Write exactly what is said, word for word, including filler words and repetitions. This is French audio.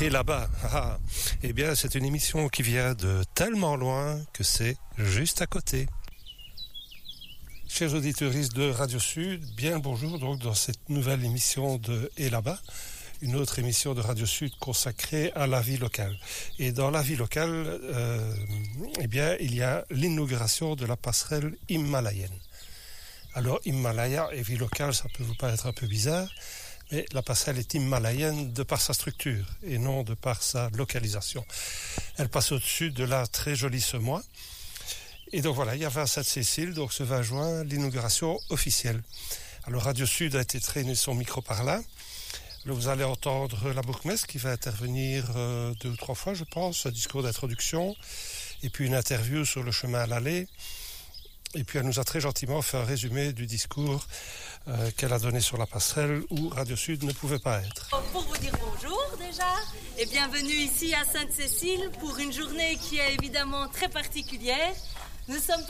Et là-bas, ah, eh bien, c'est une émission qui vient de tellement loin que c'est juste à côté. Chers auditeurs de Radio Sud, bien le bonjour donc dans cette nouvelle émission de Et là-bas, une autre émission de Radio Sud consacrée à la vie locale. Et dans la vie locale, euh, eh bien, il y a l'inauguration de la passerelle himalayenne. Alors, Himalaya et vie locale, ça peut vous paraître un peu bizarre, mais la passerelle est himalayenne de par sa structure et non de par sa localisation. Elle passe au-dessus de la très jolie Semois. Et donc voilà, il y avait à Sainte-Cécile, donc ce vingt juin, l'inauguration officielle. Alors Radio Sud a été traîné son micro par là. Alors vous allez entendre la bourgmestre qui va intervenir euh, deux ou trois fois, je pense, un discours d'introduction, et puis une interview sur le chemin à l'aller. Et puis elle nous a très gentiment fait un résumé du discours euh, qu'elle a donné sur la passerelle où Radio Sud ne pouvait pas être. Pour vous dire bonjour déjà et bienvenue ici à Sainte-Cécile pour une journée qui est évidemment très particulière. Nous sommes